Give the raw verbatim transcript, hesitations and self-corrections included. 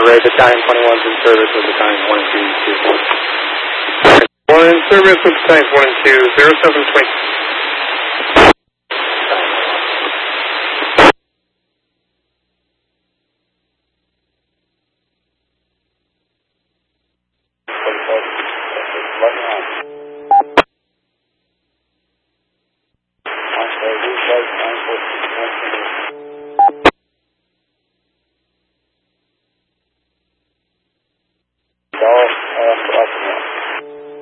Ray, Battalion twenty-one's in service with Battalion one and two, two four. One in service with Battalion one and two, zero seven twenty. Thank you.